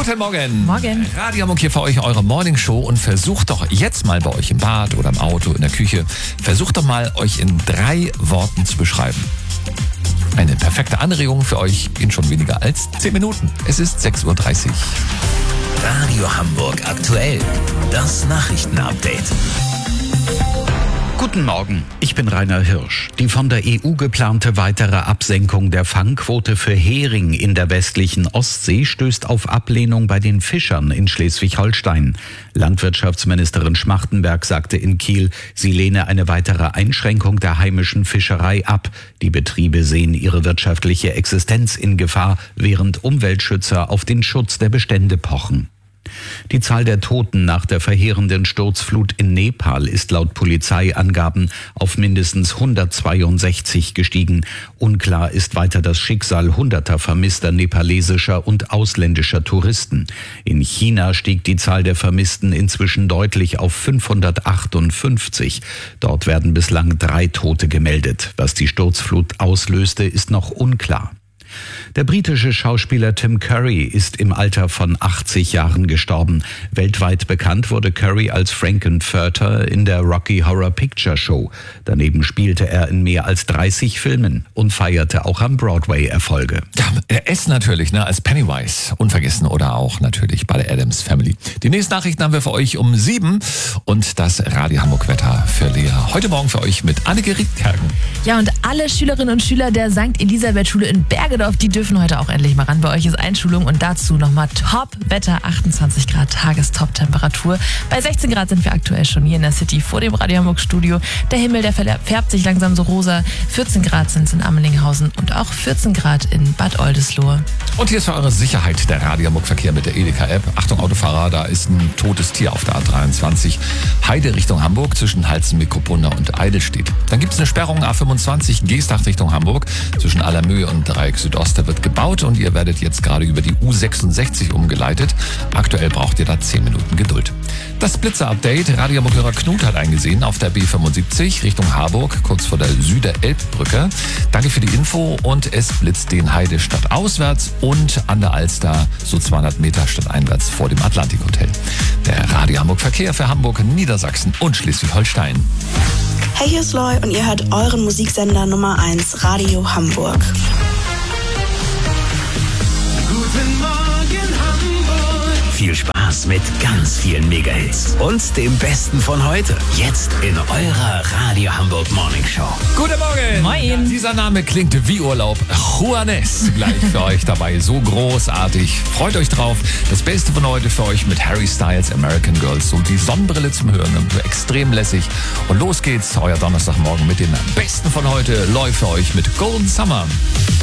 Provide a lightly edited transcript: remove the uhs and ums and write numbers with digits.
Guten Morgen. Morgen. Radio Hamburg hier für euch, eure Morningshow, und versucht doch jetzt mal bei euch im Bad oder im Auto, in der Küche, versucht doch mal, euch in 3 Worten zu beschreiben. Eine perfekte Anregung für euch in schon weniger als 10 Minuten. Es ist 6.30 Uhr. Radio Hamburg aktuell. Das Nachrichtenupdate. Guten Morgen, ich bin Rainer Hirsch. Die von der EU geplante weitere Absenkung der Fangquote für Hering in der westlichen Ostsee stößt auf Ablehnung bei den Fischern in Schleswig-Holstein. Landwirtschaftsministerin Schmachtenberg sagte in Kiel, sie lehne eine weitere Einschränkung der heimischen Fischerei ab. Die Betriebe sehen ihre wirtschaftliche Existenz in Gefahr, während Umweltschützer auf den Schutz der Bestände pochen. Die Zahl der Toten nach der verheerenden Sturzflut in Nepal ist laut Polizeiangaben auf mindestens 162 gestiegen. Unklar ist weiter das Schicksal hunderter vermisster nepalesischer und ausländischer Touristen. In China stieg die Zahl der Vermissten inzwischen deutlich auf 558. Dort werden bislang 3 Tote gemeldet. Was die Sturzflut auslöste, ist noch unklar. Der britische Schauspieler Tim Curry ist im Alter von 80 Jahren gestorben. Weltweit bekannt wurde Curry als Frankenfurter in der Rocky Horror Picture Show. Daneben spielte er in mehr als 30 Filmen und feierte auch am Broadway Erfolge. Ja, er ist natürlich als Pennywise unvergessen, oder auch natürlich bei der Addams Family. Die nächsten Nachrichten haben wir für euch um 7 und das Radio Hamburg Wetter für Lea. Heute Morgen für euch mit Anneke Riedkerken. Ja, und alle Schülerinnen und Schüler der St. Elisabeth-Schule in Bergedorf, die dürfen heute auch endlich mal ran. Bei euch ist Einschulung und dazu nochmal Top-Wetter, 28 Grad Tagestop-Temperatur. Bei 16 Grad sind wir aktuell schon hier in der City vor dem Radio Hamburg Studio. Der Himmel, der färbt sich langsam so rosa. 14 Grad sind es in Ammelinghausen und auch 14 Grad in Bad Oldesloe. Und hier ist für eure Sicherheit der Radio Hamburg Verkehr mit der Edeka-App. Achtung Autofahrer, da ist ein totes Tier auf der A23. Heide Richtung Hamburg zwischen Halzen-Mikropunde und Eidelstedt. Dann gibt es eine Sperrung A25 Geestach Richtung Hamburg zwischen Allermöhe und Dreieck Südost. Da wird gebaut und ihr werdet jetzt gerade über die U66 umgeleitet. Aktuell braucht ihr da 10 Minuten Geduld. Das Blitzer-Update. Radio Hamburg-Hörer Knut hat eingesehen auf der B75 Richtung Harburg, kurz vor der Süder-Elbbrücke. Danke für die Info, und es blitzt den Heide stadtauswärts und an der Alster so 200 Meter stadteinwärts vor dem Atlantik-Hotel. Der Radio Hamburg-Verkehr für Hamburg, Niedersachsen und Schleswig-Holstein. Hey, hier ist Loy und ihr hört euren Musiksender Nummer 1, Radio Hamburg. Guten Morgen Hamburg. Viel Spaß mit ganz vielen Megahits und dem Besten von heute. Jetzt in eurer Radio Hamburg Morning Show. Guten Morgen. Moin. Dieser Name klingt wie Urlaub. Juanes gleich für euch dabei. So großartig. Freut euch drauf. Das Beste von heute für euch mit Harry Styles, American Girls und die Sonnenbrille zum Hören. Extrem lässig. Und los geht's. Euer Donnerstagmorgen mit den Besten von heute. Läuft für euch mit Golden Summer.